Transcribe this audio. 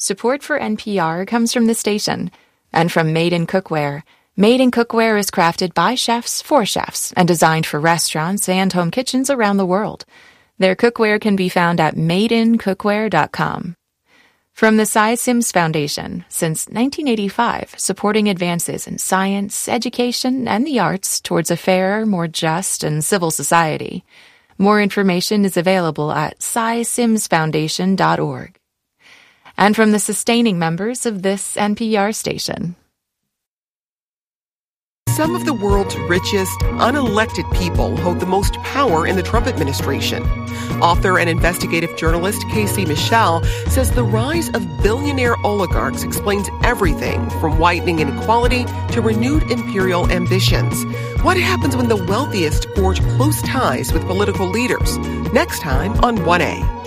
Support for NPR comes from the station and from Made in Cookware. Made in Cookware is crafted by chefs for chefs and designed for restaurants and home kitchens around the world. Their cookware can be found at madeincookware.com. From the Cy Sims Foundation, since 1985, supporting advances in science, education, and the arts towards a fairer, more just, and civil society. More information is available at cysimsfoundation.org. And from the sustaining members of this NPR station. Some of the world's richest, unelected people hold the most power in the Trump administration. Author and investigative journalist Casey Michel says the rise of billionaire oligarchs explains everything from widening inequality to renewed imperial ambitions. What happens when the wealthiest forge close ties with political leaders? Next time on 1A.